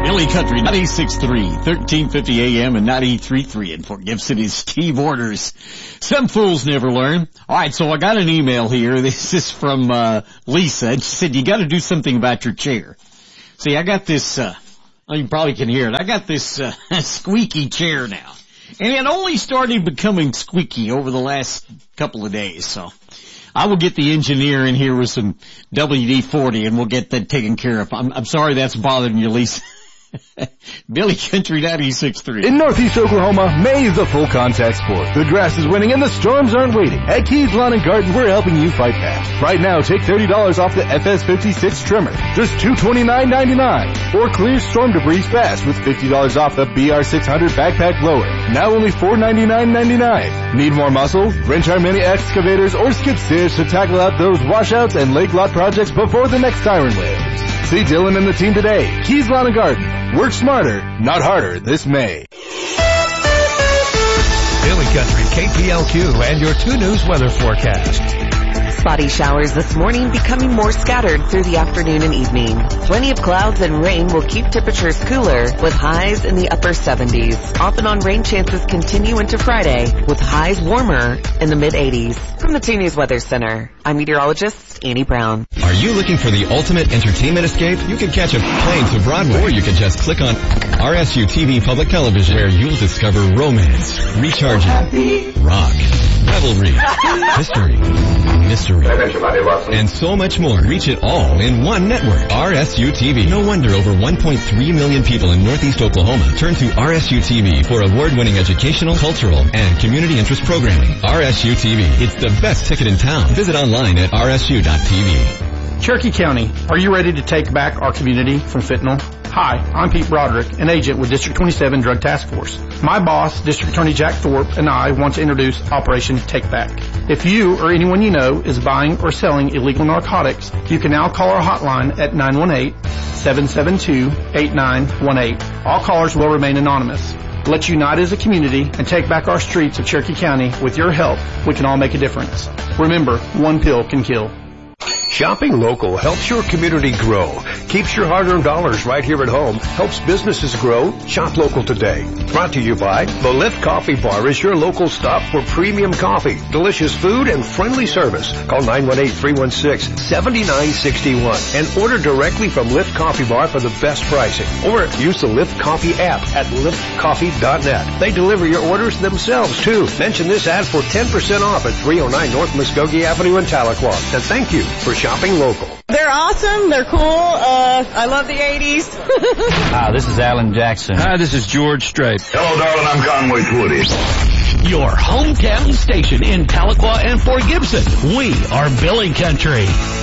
Billy Country, 96.3, 1350 AM and 93.3 in Fort Gibson is Steve Orders. Some fools never learn. Alright, so I got an email here. This is from, Lisa. She said, you gotta do something about your chair. See, I got this, you probably can hear it. I got this, squeaky chair now. And it only started becoming squeaky over the last couple of days, so I will get the engineer in here with some WD-40 and we'll get that taken care of. I'm sorry that's bothering you, Lisa. Billy Country 96.3. In Northeast Oklahoma, May is a full contact sport. The grass is winning and the storms aren't waiting. At Keys Lawn and Garden, we're helping you fight back. Right now, take $30 off the FS56 trimmer. Just $229.99. Or clear storm debris fast with $50 off the BR600 backpack blower. Now only $499.99. Need more muscle? Wrench our mini excavators or skid steers to tackle out those washouts and lake lot projects before the next siren waves. See Dylan and the team today. Keys Lawn and Garden. Work smarter, not harder this May. Billy Country, KPLQ, and your 2 News weather forecast. Spotty showers this morning, becoming more scattered through the afternoon and evening. Plenty of clouds and rain will keep temperatures cooler, with highs in the upper 70s. Off and on rain chances continue into Friday, with highs warmer in the mid-80s. From the 2 News Weather Center, I'm meteorologist Annie Brown. Are you looking for the ultimate entertainment escape? You can catch a plane to Broadway, or you can just click on RSU TV Public Television, where you'll discover romance, recharging, rock, revelry, history, mystery, and so much more. Reach it all in one network. RSU TV. No wonder over 1.3 million people in Northeast Oklahoma turn to RSU TV for award-winning educational, cultural, and community interest programming. RSU TV. It's the best ticket in town. Visit online at rsu.tv. Cherokee County, are you ready to take back our community from fentanyl? Hi, I'm Pete Broderick, an agent with District 27 Drug Task Force. My boss, District Attorney Jack Thorpe, and I want to introduce Operation Take Back. If you or anyone you know is buying or selling illegal narcotics, you can now call our hotline at 918-772-8918. All callers will remain anonymous. Let's unite as a community and take back our streets of Cherokee County. With your help, we can all make a difference. Remember, one pill can kill. Shopping local helps your community grow, keeps your hard-earned dollars right here at home, helps businesses grow. Shop local today. Brought to you by The Lift Coffee Bar is your local stop for premium coffee, delicious food, and friendly service. Call 918-316-7961 and order directly from Lift Coffee Bar for the best pricing. Or use the Lift Coffee app at liftcoffee.net. They deliver your orders themselves, too. Mention this ad for 10% off at 309 North Muskogee Avenue in Tahlequah. And thank you for shopping local. They're awesome. They're cool. I love the 80s. Hi, this is Alan Jackson. Hi, this is George Strait. Hello, darling. I'm Conway Twitty. Your hometown station in Tahlequah and Fort Gibson. We are Billy Country.